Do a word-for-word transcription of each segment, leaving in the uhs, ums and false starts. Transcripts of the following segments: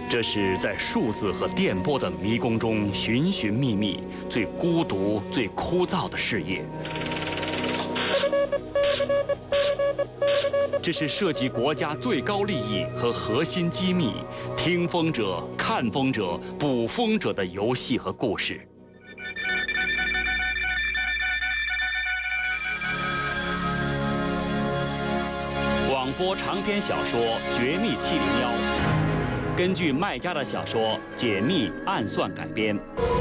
这是在数字和电波的迷宫中寻寻觅觅、最孤独、最枯燥的事业。这是涉及国家最高利益和核心机密、听风者、看风者、捕风者的游戏和故事。广播长篇小说《绝密七零幺》，根据麦家的小说《解密暗算》改编。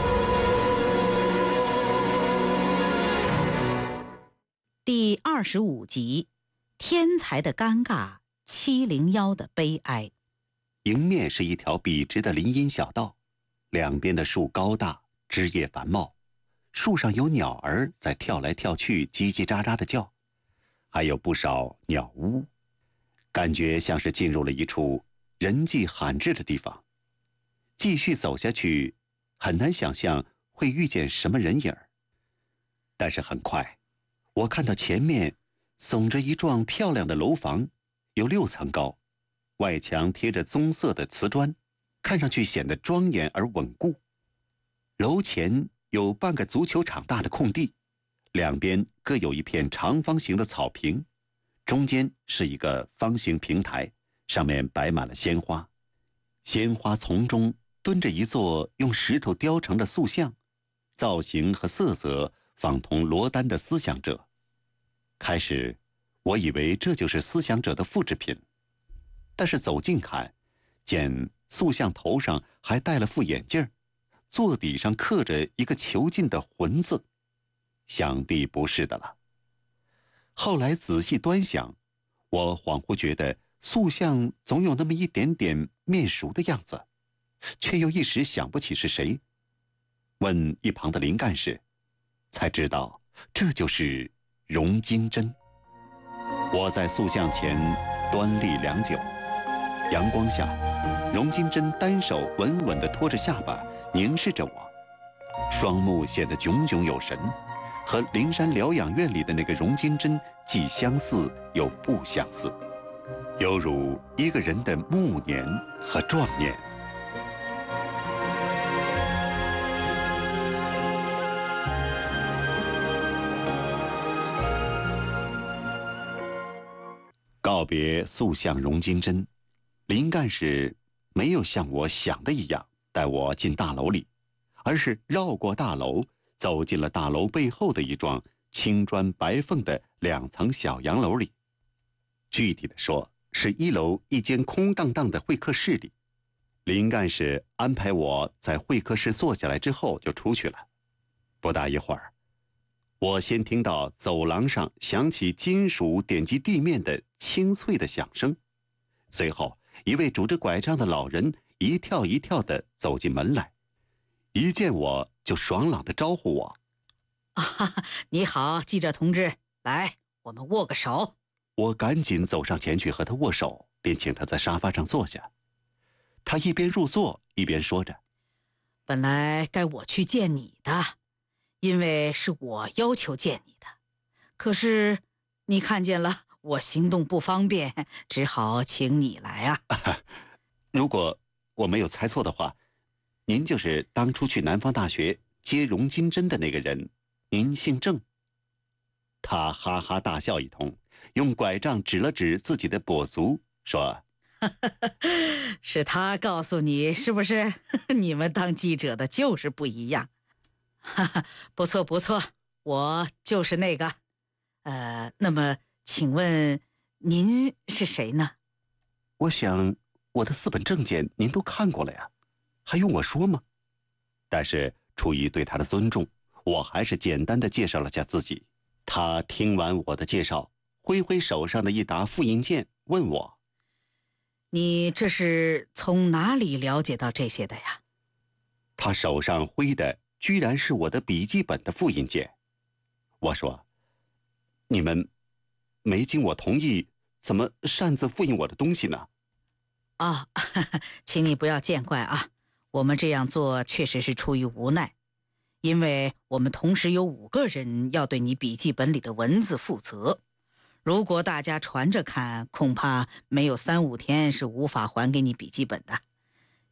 第二十五集。天才的尴尬，七零幺的悲哀。 迎面是一条笔直的林荫小道，两边的树高大，枝叶繁茂，树上有鸟儿在跳来跳去，叽叽喳喳地叫，还有不少鸟屋，感觉像是进入了一处人迹罕至的地方。继续走下去，很难想象会遇见什么人影儿。但是很快，我看到前面耸着一幢漂亮的楼房，有六层高，外墙贴着棕色的瓷砖，看上去显得庄严而稳固。楼前有半个足球场大的空地，两边各有一片长方形的草坪，中间是一个方形平台，上面摆满了鲜花。鲜花丛中蹲着一座用石头雕成的塑像，造型和色泽仿同罗丹的思想者。开始我以为这就是思想者的复制品，但是走近看，见塑像头上还戴了副眼镜，座底上刻着一个囚禁的魂字，想必不是的了。后来仔细端详，我恍惚觉得塑像总有那么一点点面熟的样子，却又一时想不起是谁。问一旁的林干事，才知道这就是荣金珍。我在塑像前端立良久，阳光下，荣金珍单手稳稳地托着下巴，凝视着我，双目显得炯炯有神，和灵山疗养院里的那个荣金珍既相似又不相似，犹如一个人的暮年和壮年。告别塑像荣金珍，林干事没有像我想的一样带我进大楼里，而是绕过大楼，走进了大楼背后的一幢青砖白凤的两层小洋楼里。具体的说，是一楼一间空荡荡的会客室里。林干事安排我在会客室坐下来之后就出去了。不大一会儿，我先听到走廊上响起金属点击地面的清脆的响声，随后一位拄着拐杖的老人一跳一跳地走进门来，一见我就爽朗地招呼我： 啊，你好，记者同志，来，我们握个手。 我赶紧走上前去和他握手，便请他在沙发上坐下。他一边入座一边说着： 本来该我去见你的，因为是我要求见你的，可是你看见了我行动不方便，只好请你来啊。 如果我没有猜错的话，您就是当初去南方大学接荣金珍的那个人，您姓郑。他哈哈大笑一通，用拐杖指了指自己的跛足，说： 是他告诉你是不是？你们当记者的就是不一样。哈哈，不错不错，我就是那个。呃，那么请问您是谁呢？ 我想我的四本证件您都看过了呀，还用我说吗？但是出于对他的尊重，我还是简单的介绍了下自己。他听完我的介绍，挥挥手上的一沓复印件，问我： 你这是从哪里了解到这些的呀？ 他手上挥的居然是我的笔记本的复印件。我说：你们没经我同意，怎么擅自复印我的东西呢？ 啊、哦，请你不要见怪啊，我们这样做确实是出于无奈，因为我们同时有五个人要对你笔记本里的文字负责，如果大家传着看，恐怕没有三五天是无法还给你笔记本的。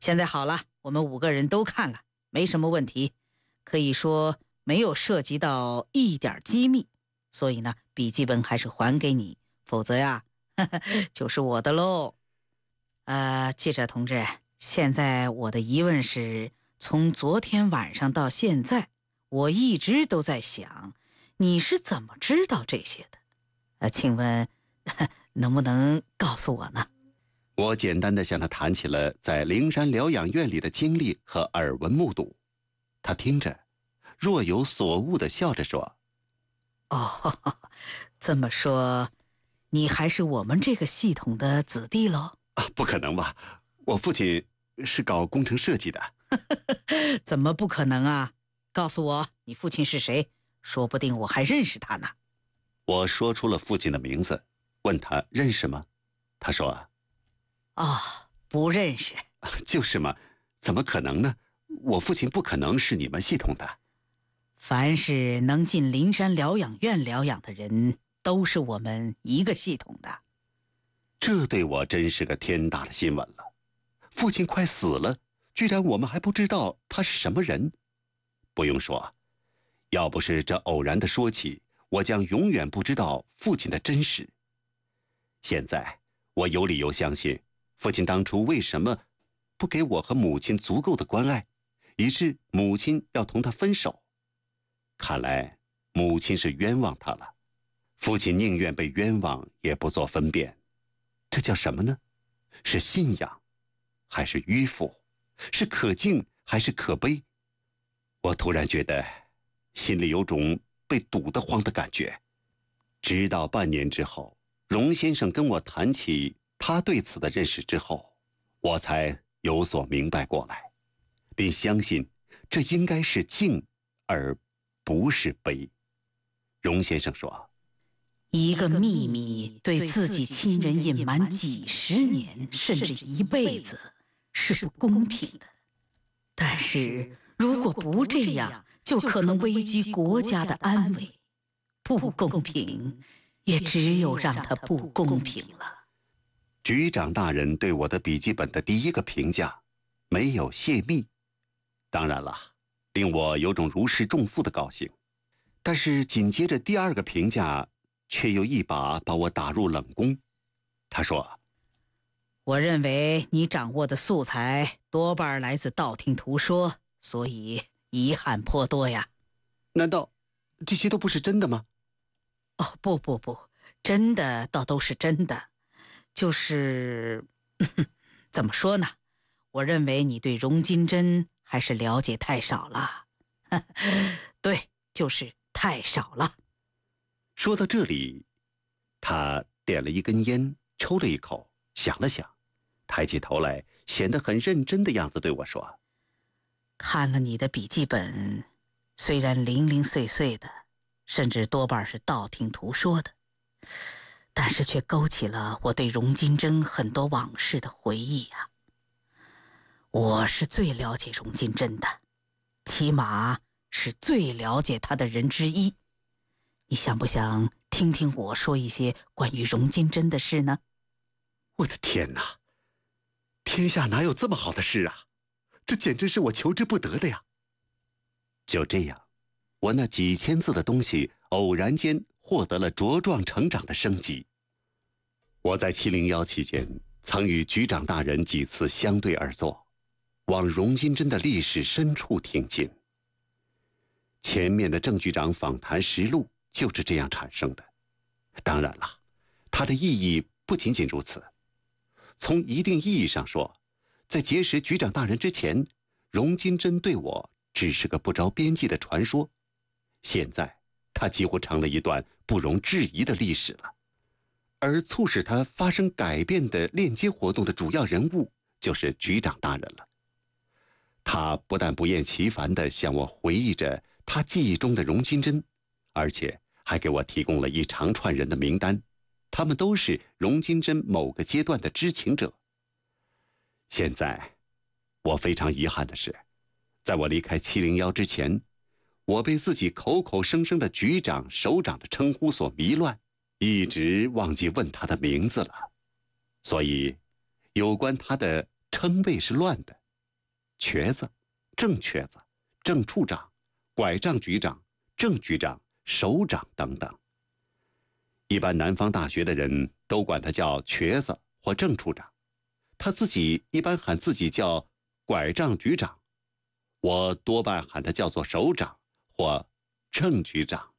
现在好了，我们五个人都看了，没什么问题，可以说没有涉及到一点机密，所以呢，笔记本还是还给你，否则呀，呵呵就是我的喽。呃，记者同志，现在我的疑问是，从昨天晚上到现在，我一直都在想，你是怎么知道这些的？呃，请问，能不能告诉我呢？ 我简单的向他谈起了在灵山疗养院里的经历和耳闻目睹，他听着，若有所悟的笑着说：“ 哦，这么说，你还是我们这个系统的子弟喽？ 啊，不可能吧？我父亲是搞工程设计的。” 怎么不可能啊？告诉我，你父亲是谁？说不定我还认识他呢。 我说出了父亲的名字，问他认识吗？他说：“ 哦，不认识。” 就是嘛，怎么可能呢？我父亲不可能是你们系统的。 凡是能进灵山疗养院疗养的人，都是我们一个系统的。 这对我真是个天大的新闻了。父亲快死了，居然我们还不知道他是什么人。不用说，要不是这偶然的说起，我将永远不知道父亲的真实。现在我有理由相信，父亲当初为什么不给我和母亲足够的关爱，以致母亲要同他分手。看来母亲是冤枉他了，父亲宁愿被冤枉也不做分辨。这叫什么呢？是信仰还是迂腐？是可敬还是可悲？我突然觉得心里有种被堵得慌的感觉。直到半年之后，荣先生跟我谈起他对此的认识之后，我才有所明白过来，并相信这应该是敬而不是悲。荣先生说， 一个秘密对自己亲人隐瞒几十年甚至一辈子是不公平的，但是如果不这样，就可能危及国家的安危。不公平，也只有让它不公平了。 局长大人对我的笔记本的第一个评价，没有泄密。当然了，令我有种如释重负的高兴。但是紧接着第二个评价，却又一把把我打入冷宫。他说：“ 我认为你掌握的素材多半来自道听途说，所以遗憾颇多呀。” 难道这些都不是真的吗？ 哦，不不不，真的倒都是真的，就是怎么说呢？我认为你对荣金珍还是了解太少了。对，就是太少了。 说到这里，他点了一根烟，抽了一口，想了想，抬起头来，显得很认真的样子对我说：“ 看了你的笔记本，虽然零零碎碎的，甚至多半是道听途说的，但是却勾起了我对荣金珍很多往事的回忆呀、啊。我是最了解荣金珍的，起码是最了解她的人之一。你想不想听听我说一些关于荣金珍的事呢？” 我的天哪，天下哪有这么好的事啊？这简直是我求之不得的呀！就这样，我那几千字的东西偶然间获得了茁壮成长的生机。我在七零幺期间，曾与局长大人几次相对而坐，往荣金珍的历史深处听进。前面的郑局长访谈实录就是这样产生的。当然了，它的意义不仅仅如此。从一定意义上说，在结识局长大人之前，荣金珍对我只是个不着边际的传说。现在，它几乎成了一段不容置疑的历史了。而促使它发生改变的链接活动的主要人物，就是局长大人了。他不但不厌其烦地向我回忆着他记忆中的荣金珍，而且还给我提供了一长串人的名单，他们都是荣金珍某个阶段的知情者。现在，我非常遗憾的是，在我离开七零幺之前，我被自己口口声声的局长、首长的称呼所迷乱，一直忘记问他的名字了。所以，有关他的称谓是乱的， 瘸子、正瘸子、正处长、拐杖局长、正局长、首长等等。一般南方大学的人都管他叫瘸子或正处长，他自己一般喊自己叫拐杖局长，我多半喊他叫做首长或正局长。